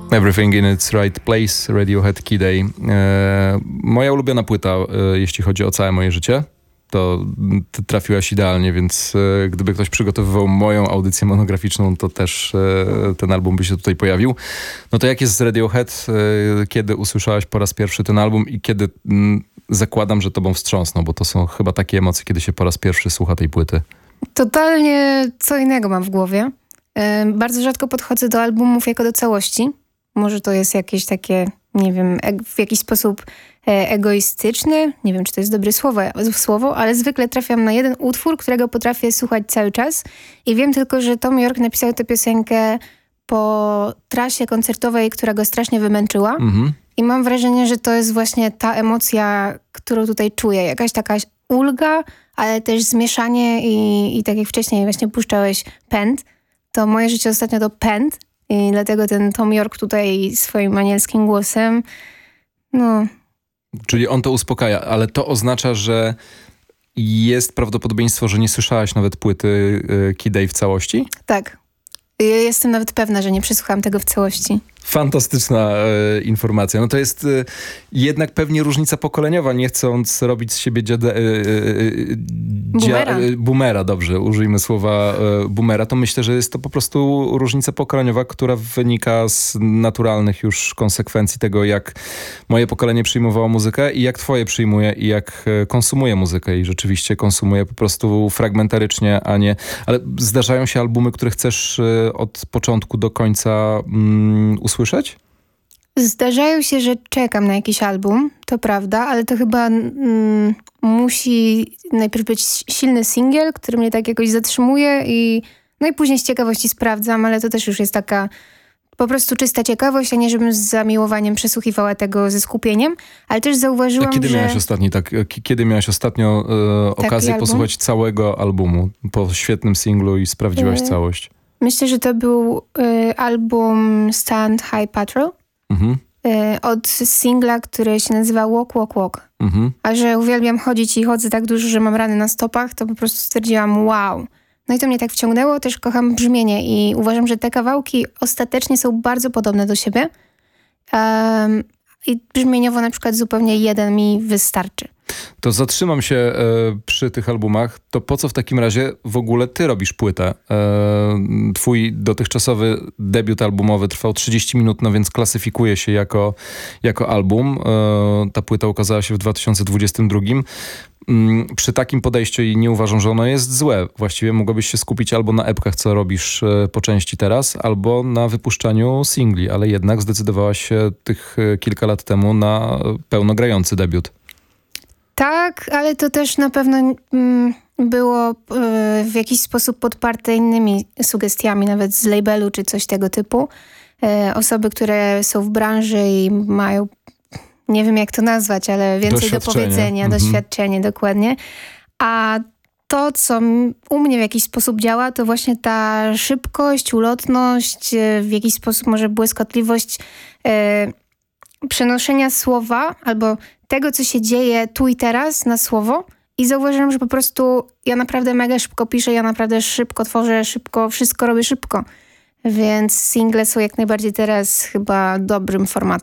Everything in its right place, Radiohead Key Day. Moja ulubiona płyta, jeśli chodzi o całe moje życie. To ty trafiłaś idealnie, więc gdyby ktoś przygotowywał moją audycję monograficzną, to też ten album by się tutaj pojawił. No to jak jest z Radiohead? Kiedy usłyszałaś po raz pierwszy ten album i kiedy zakładam, że tobą wstrząsnął, bo to są chyba takie emocje, kiedy się po raz pierwszy słucha tej płyty. Totalnie co innego mam w głowie. Bardzo rzadko podchodzę do albumów jako do całości. Może to jest jakieś takie, nie wiem, w jakiś sposób egoistyczny. Nie wiem, czy to jest dobre słowo, ale zwykle trafiam na jeden utwór, którego potrafię słuchać cały czas. I wiem tylko, że Thom Yorke napisał tę piosenkę po trasie koncertowej, która go strasznie wymęczyła. Mhm. I mam wrażenie, że to jest właśnie ta emocja, którą tutaj czuję. Jakaś taka ulga, ale też zmieszanie i tak jak wcześniej właśnie puszczałeś Pęd, to moje życie ostatnio to Pęd i dlatego ten Thom Yorke tutaj swoim anielskim głosem, no... Czyli on to uspokaja, ale to oznacza, że jest prawdopodobieństwo, że nie słyszałaś nawet płyty Key Day w całości? Tak. Ja jestem nawet pewna, że nie przesłuchałam tego w całości. Fantastyczna informacja. No to jest jednak pewnie różnica pokoleniowa, nie chcąc robić z siebie boomera, dobrze, użyjmy słowa boomera, to myślę, że jest to po prostu różnica pokoleniowa, która wynika z naturalnych już konsekwencji tego, jak moje pokolenie przyjmowało muzykę i jak twoje przyjmuje i jak konsumuje muzykę i rzeczywiście konsumuje po prostu fragmentarycznie, a nie... Ale zdarzają się albumy, które chcesz od początku do końca usłyszeć? Zdarzają się, że czekam na jakiś album, to prawda, ale to chyba musi najpierw być silny singiel, który mnie tak jakoś zatrzymuje i później z ciekawości sprawdzam, ale to też już jest taka po prostu czysta ciekawość, a nie żebym z zamiłowaniem przesłuchiwała tego ze skupieniem, ale też zauważyłam, kiedy miałaś ostatnio okazję posłuchać całego albumu po świetnym singlu i sprawdziłaś całość? Myślę, że to był album Stand High Patrol od singla, który się nazywa Walk, Walk, Walk. A że uwielbiam chodzić i chodzę tak dużo, że mam rany na stopach, to po prostu stwierdziłam wow. No i to mnie tak wciągnęło, też kocham brzmienie i uważam, że te kawałki ostatecznie są bardzo podobne do siebie. I brzmieniowo na przykład zupełnie jeden mi wystarczy. To zatrzymam się przy tych albumach. To po co w takim razie w ogóle ty robisz płytę? Twój dotychczasowy debiut albumowy trwał 30 minut, no więc klasyfikuje się jako album. Ta płyta ukazała się w 2022. Przy takim podejściu i nie uważam, że ono jest złe. Właściwie mogłabyś się skupić albo na epkach, co robisz po części teraz, albo na wypuszczaniu singli, ale jednak zdecydowałaś się tych kilka lat temu na pełnogrający debiut. Tak, ale to też na pewno było w jakiś sposób podparte innymi sugestiami, nawet z labelu czy coś tego typu. Osoby, które są w branży i mają, nie wiem jak to nazwać, ale więcej do powiedzenia, doświadczenie dokładnie. A to, co u mnie w jakiś sposób działa, to właśnie ta szybkość, ulotność, w jakiś sposób może błyskotliwość przenoszenia słowa albo tego, co się dzieje tu i teraz na słowo i zauważyłam, że po prostu ja naprawdę mega szybko piszę, ja naprawdę szybko tworzę, szybko, wszystko robię szybko. Więc single są jak najbardziej teraz chyba dobrym formatem.